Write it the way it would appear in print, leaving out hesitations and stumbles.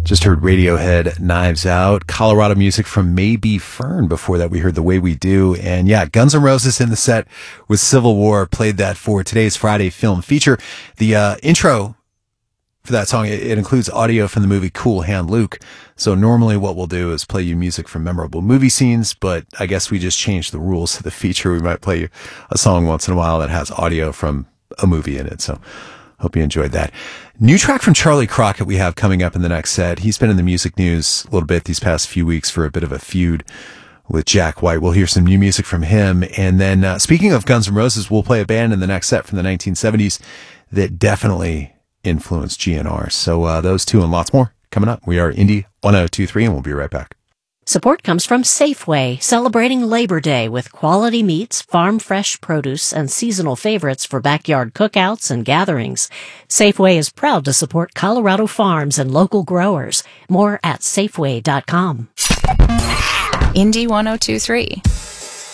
Just heard Radiohead, Knives Out, Colorado music from Maybe Fern. Before that, we heard The Way We Do. And yeah, Guns N' Roses in the set with Civil War. Played that for today's Friday film feature. The intro for that song, it includes audio from the movie Cool Hand Luke. So normally what we'll do is play you music from memorable movie scenes, but I guess we just changed the rules to the feature. We might play you a song once in a while that has audio from a movie in it. So hope you enjoyed that. New track from Charlie Crockett we have coming up in the next set. He's been in the music news a little bit these past few weeks for a bit of a feud with Jack White. We'll hear some new music from him. And then speaking of Guns N' Roses, we'll play a band in the next set from the 1970s that definitely influenced GNR. So those two and lots more coming up. We are Indie 1023 and we'll be right back. Support comes from Safeway, celebrating Labor Day with quality meats, farm fresh produce, and seasonal favorites for backyard cookouts and gatherings. Safeway is proud to support Colorado farms and local growers. More at Safeway.com. Indie 1023.